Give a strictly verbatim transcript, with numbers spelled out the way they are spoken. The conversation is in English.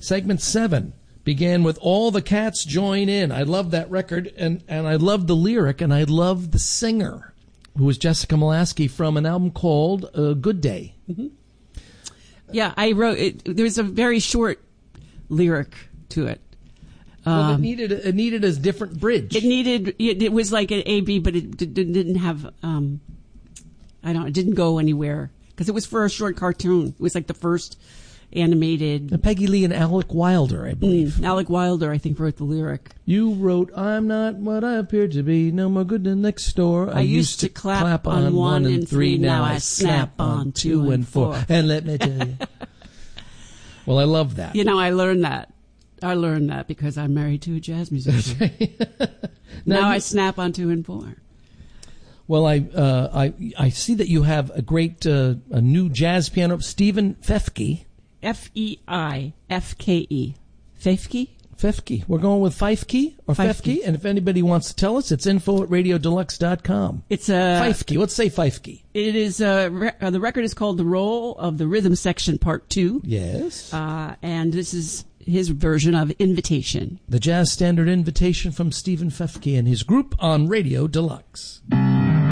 Segment seven began with All the Cats Join In. I love that record, and, and I love the lyric, and I love the singer, who was Jessica Molaskey from an album called uh, Good Day. Mm-hmm. Yeah, I wrote it. There's a very short lyric to it. Well, um, it needed it needed a different bridge. It needed it, it was like an A B, but it did, didn't have. Um, I don't. It didn't go anywhere because it was for a short cartoon. It was like the first animated. And Peggy Lee and Alec Wilder, I believe. Mm, Alec Wilder, I think, wrote the lyric. You wrote, "I'm not what I appear to be. No more good than next door. I, I used to clap, clap on, on one and three. Now I snap on two and four. four. And let me tell you." Well, I love that. You know, I learned that. I learned that because I'm married to a jazz musician. now, now I snap on two and four. Well, I uh, I I see that you have a great uh, a new jazz piano, Stephen Feifke. F E I F K E. Feifke? Feifke. We're going with Feifke or Feifke. And if anybody wants to tell us, it's info at radio deluxe dot com. It's a Feifke. Let's say Feifke. It is a re- uh, the record is called The Role of the Rhythm Section Part Two. Yes. Uh, and this is his version of Invitation. The jazz standard Invitation from Stephen Feifke and his group on Radio Deluxe.